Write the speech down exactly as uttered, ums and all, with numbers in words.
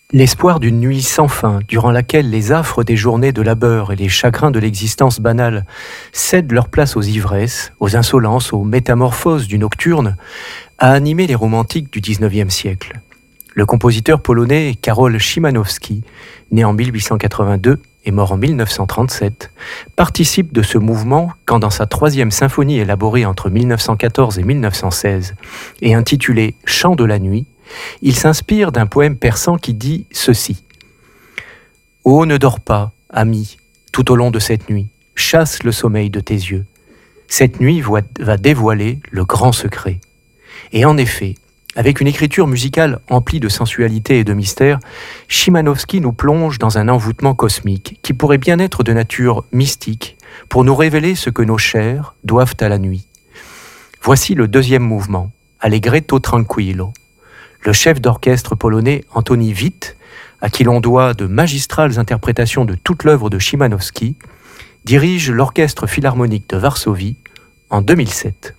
L'espoir d'une nuit sans fin, durant laquelle les affres des journées de labeur et les chagrins de l'existence banale cèdent leur place aux ivresses, aux insolences, aux métamorphoses du nocturne, a animé les romantiques du dix-neuvième siècle. Le compositeur polonais Karol Szymanowski, né en mille huit cent quatre-vingt-deux et mort en mille neuf cent trente-sept, participe de ce mouvement quand dans sa troisième symphonie élaborée entre mille neuf cent quatorze et mille neuf cent seize et intitulée « Chant de la nuit », il s'inspire d'un poème persan qui dit ceci. « Ô ne dors pas, ami, tout au long de cette nuit, chasse le sommeil de tes yeux. Cette nuit va dévoiler le grand secret. » Et en effet, avec une écriture musicale emplie de sensualité et de mystère, Szymanowski nous plonge dans un envoûtement cosmique qui pourrait bien être de nature mystique pour nous révéler ce que nos chairs doivent à la nuit. Voici le deuxième mouvement, Allegretto tranquillo. Le chef d'orchestre polonais Antoni Witt, à qui l'on doit de magistrales interprétations de toute l'œuvre de Szymanowski, dirige l'Orchestre philharmonique de Varsovie en deux mille sept.